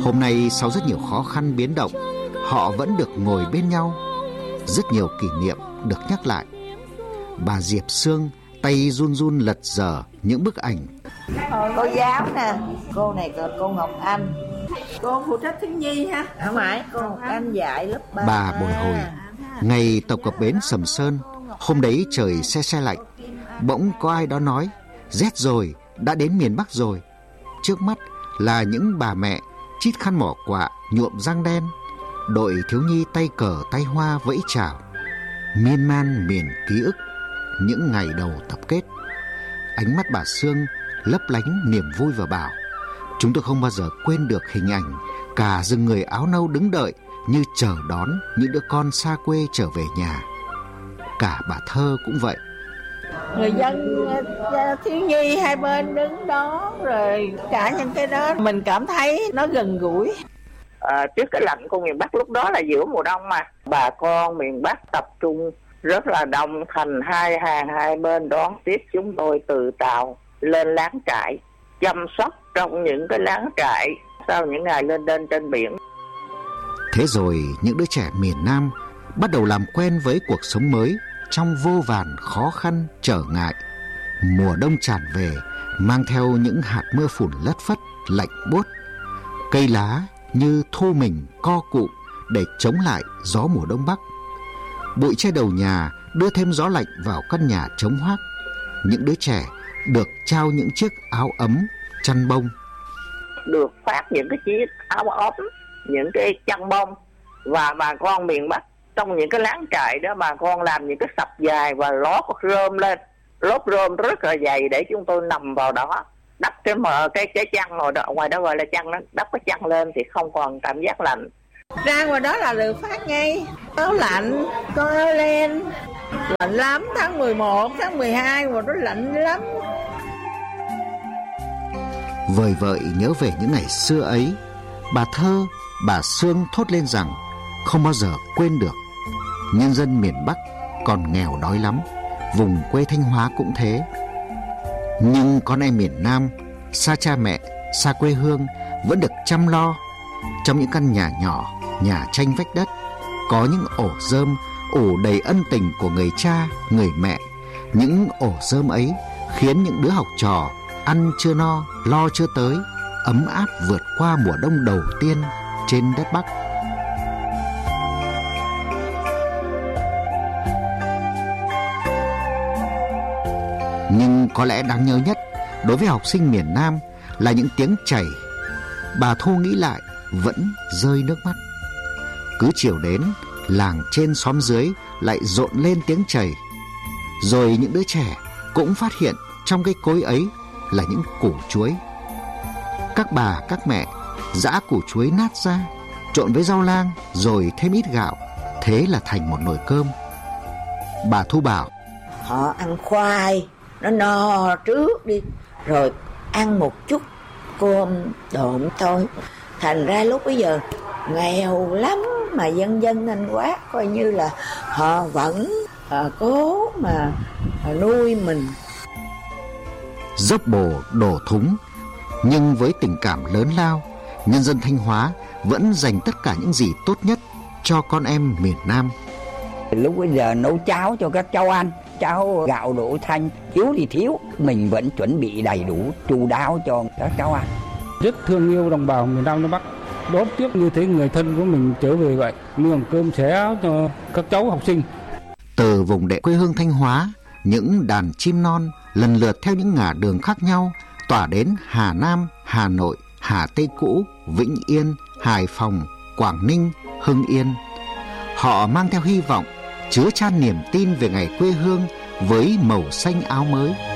Hôm nay sau rất nhiều khó khăn biến động, họ vẫn được ngồi bên nhau. Rất nhiều kỷ niệm được nhắc lại. Bà Diệp Sương tay run run lật dở những bức ảnh. Cô giáo nè, cô này là cô Ngọc Anh. Cô phụ trách thiếu nhi ha. Không phải, cô Ngọc Anh dạy lớp 3. Bà bồi hồi. Ngày tàu cập bến Sầm Sơn, hôm đấy trời se se lạnh. Bỗng có ai đó nói, rét rồi, đã đến miền Bắc rồi. Trước mắt là những bà mẹ chít khăn mỏ quạ nhuộm răng đen, đội thiếu nhi tay cờ tay hoa vẫy chào. Miên man miền ký ức những ngày đầu tập kết. Ánh mắt bà Sương lấp lánh niềm vui và bảo, chúng tôi không bao giờ quên được hình ảnh cả rừng người áo nâu đứng đợi như chờ đón những đứa con xa quê trở về nhà. Cả bà Thơ cũng vậy. Người dân thiếu nhi hai bên đứng đó, rồi cả những cái đó mình cảm thấy nó gần gũi. Trước cái lạnh của miền Bắc lúc đó là giữa mùa đông mà, bà con miền Bắc tập trung rất là đông, thành hai hàng hai bên đón tiếp chúng tôi từ tàu lên lán trại, chăm sóc trong những cái lán trại sau những ngày lên đên trên biển. Thế rồi những đứa trẻ miền Nam bắt đầu làm quen với cuộc sống mới trong vô vàn khó khăn trở ngại. Mùa đông tràn về mang theo những hạt mưa phùn lất phất lạnh buốt. Cây lá như thu mình co cụm để chống lại gió mùa đông bắc. Bụi che đầu nhà đưa thêm gió lạnh vào căn nhà trống hoác. Những đứa trẻ được trao những chiếc áo ấm, chăn bông. Được phát những cái chiếc áo ấm, những cái chăn bông. Và bà con miền Bắc trong những cái lán trại đó, bà con làm những cái sập dài và lót rơm lên, lót rơm rất là dày để chúng tôi nằm vào đó, đắp cái chăn rồi đó, ngoài đó gọi là chăn đó, đắp cái chăn lên thì không còn cảm giác lạnh. Ra ngoài đó là được phát ngay áo lạnh, có áo len, lạnh lắm, tháng 11, tháng 12 mà nó lạnh lắm. Vời vợi nhớ về những ngày xưa ấy, bà Thơ, bà Sương thốt lên rằng không bao giờ quên được. Nhân dân miền Bắc còn nghèo đói lắm, vùng quê Thanh Hóa cũng thế. Nhưng con em miền Nam, xa cha mẹ, xa quê hương vẫn được chăm lo. Trong những căn nhà nhỏ, nhà tranh vách đất, có những ổ rơm ủ đầy ân tình của người cha, người mẹ. Những ổ rơm ấy khiến những đứa học trò ăn chưa no, lo chưa tới, ấm áp vượt qua mùa đông đầu tiên trên đất Bắc. Nhưng có lẽ đáng nhớ nhất đối với học sinh miền Nam là những tiếng chảy. Bà Thu nghĩ lại vẫn rơi nước mắt. Cứ chiều đến, làng trên xóm dưới lại rộn lên tiếng chảy. Rồi những đứa trẻ cũng phát hiện trong cái cối ấy là những củ chuối. Các bà, các mẹ giã củ chuối nát ra, trộn với rau lang rồi thêm ít gạo, thế là thành một nồi cơm. Bà Thu bảo, họ ăn khoai, nó no trước đi, rồi ăn một chút cơm độn thôi. Thành ra lúc bây giờ nghèo lắm mà dân dân Thanh Hóa coi như là họ vẫn cố mà nuôi mình. Dốc bồ đổ thúng, nhưng với tình cảm lớn lao, nhân dân Thanh Hóa vẫn dành tất cả những gì tốt nhất cho con em miền Nam. Lúc bây giờ nấu cháo cho các cháu ăn, cháo gạo đỗ xanh, thiếu thì thiếu, mình vẫn chuẩn bị đầy đủ, chu đáo cho các cháu ăn. Rất thương yêu đồng bào miền Nam Nam Bắc, đón tiếp như thế người thân của mình trở về vậy, nương cơm xẻ áo cho các cháu học sinh. Từ vùng đệ quê hương Thanh Hóa, những đàn chim non lần lượt theo những ngả đường khác nhau tỏa đến Hà Nam, Hà Nội, Hà Tây cũ, Vĩnh Yên, Hải Phòng, Quảng Ninh, Hưng Yên. Họ mang theo hy vọng, chứa chan niềm tin về ngày quê hương với màu xanh áo mới.